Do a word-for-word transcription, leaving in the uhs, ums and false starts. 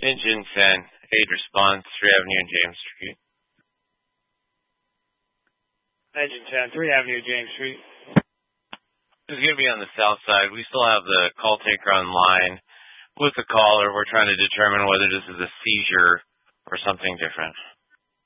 Engine ten, aid response, three Avenue and James Street. Engine ten, three Avenue, James Street. It's going to be on the south side. We still have the call taker on line with the caller. We're trying to determine whether this is a seizure or something different.